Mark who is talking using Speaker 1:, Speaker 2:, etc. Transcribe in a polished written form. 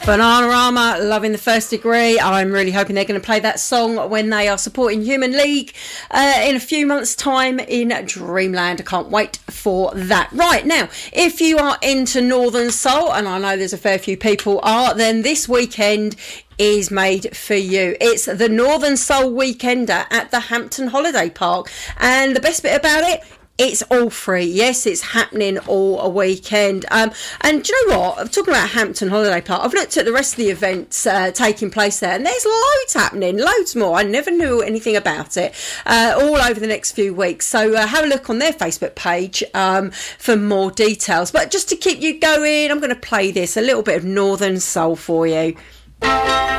Speaker 1: Bananarama, Loving the First Degree. I'm really hoping they're going to play that song when they are supporting Human League in a few months' time in Dreamland. I can't wait for that. Right, now, if you are into Northern Soul, and I know there's a fair few people are, then this weekend is made for you. It's the Northern Soul Weekender at the Hampton Holiday Park. And the best bit about it, it's all free. Yes, it's happening all a weekend. And do you know what? I'm talking about Hampton Holiday Park. I've looked at the rest of the events taking place there, and there's loads happening, loads more. I never knew anything about it. All over the next few weeks. So have a look on their Facebook page for more details. But just to keep you going, I'm going to play this, a little bit of Northern Soul for you.